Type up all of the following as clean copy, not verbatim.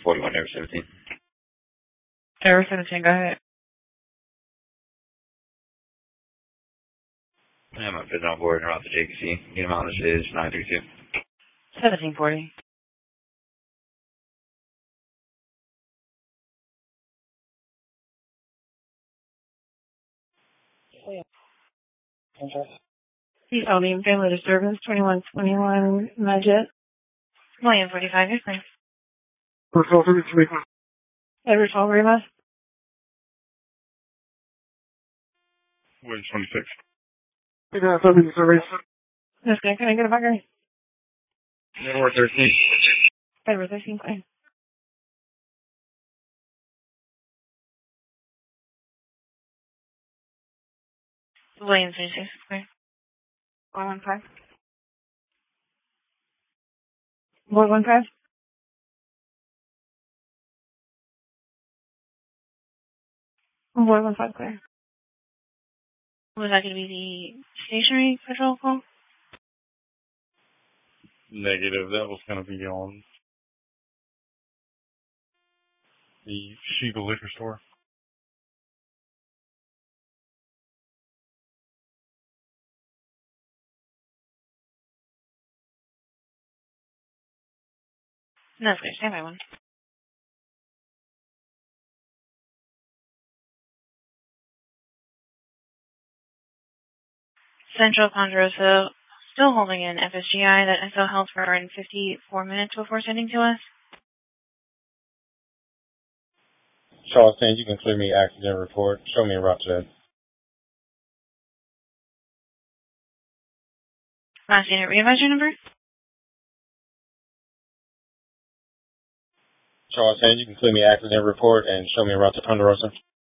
41 over 17. Over 17, go ahead. I'm up on board and around the JKC. Unit mileage is 932. 1740. Please hold me. Family disturbance, 2121 Majid. William 45, yes, ma'am. Edward 12, Rima. William 26. Yes, ma'am. Can I get a bucker? Edward 13. Edward 13, fine. William 26, square. 115. 115. Boy 15 clear. Was that going to be the stationary patrol call? Negative. That was going to be on the Sheba liquor store. No, clear. Stand by one. Central Ponderosa still holding an FSGI that SO held for around 54 minutes before sending to us. Charles saying you can clear me accident report. Show me a route to that. Last unit readvisor number? Charles saying you can clear me accident report and show me a route to Ponderosa.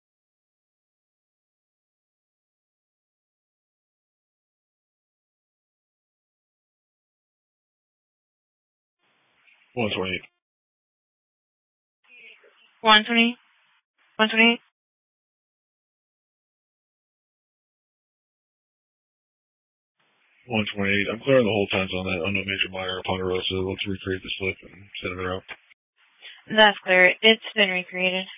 One twenty. 128. 128. I'm clearing the whole times on that unknown major Meyer Ponderosa. Let's recreate the slip and send it out. That's clear. It's been recreated.